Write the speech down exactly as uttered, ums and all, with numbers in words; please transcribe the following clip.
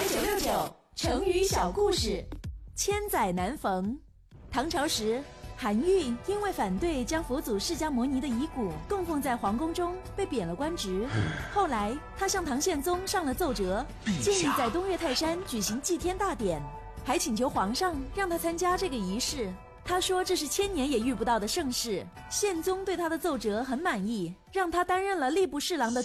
九六九成语小故事。千载难逢。唐朝时，韩愈因为反对将佛祖释迦牟尼的遗骨供奉在皇宫中，被贬了官职。后来他向唐宪宗上了奏折，建议在东岳泰山举行祭天大典，还请求皇上让他参加这个仪式。他说这是千年也遇不到的盛事。宪宗对他的奏折很满意，让他担任了吏部侍郎的